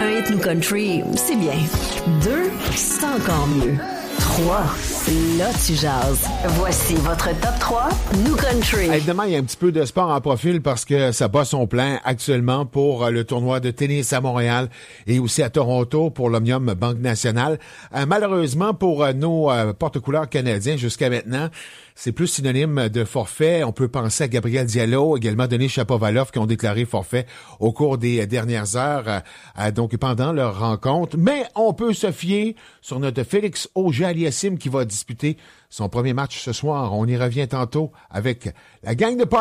Un hit nous country, c'est bien. 2, c'est encore mieux. 3, là tu jases. Voici votre top 3 nous country. Évidemment, il y a un petit peu de sport en profil parce que ça bat son plein actuellement pour le tournoi de tennis à Montréal et aussi à Toronto pour l'Omnium Banque Nationale. Malheureusement, pour nos porte-couleurs canadiens jusqu'à maintenant, c'est plus synonyme de forfait. On peut penser à Gabriel Diallo, également Denis Shapovalov, qui ont déclaré forfait au cours des dernières heures, donc pendant leur rencontre. Mais on peut se fier sur notre Félix Auger-Aliassime qui va disputer son premier match ce soir. On y revient tantôt avec la gang de